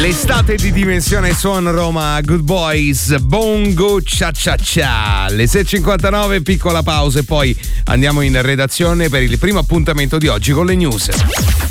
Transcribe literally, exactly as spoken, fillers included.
L'estate di dimensione Suon Roma, Good Boys, Bongo Cia Cia Cia. Le sei e cinquantanove, piccola pausa e poi andiamo in redazione per il primo appuntamento di oggi con le news.